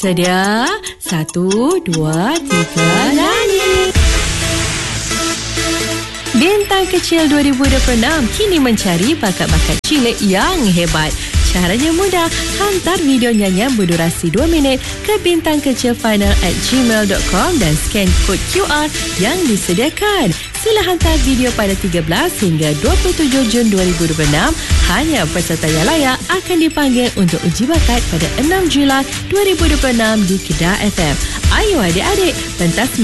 Sedia? 1, 2, 3, nyanyi! Bintang Kecil 2026 kini mencari bakat-bakat cilik yang hebat. Caranya mudah, hantar video nyanyian berdurasi 2 minit ke bintangkecilfinal@gmail.com dan scan kod QR yang disediakan. Sila hantar video pada 13 hingga 27 Jun 2026. Hanya peserta yang layak akan dipanggil untuk uji bakat pada 6 Julai 2026 di Kedah FM. Ayo adik-adik, pentas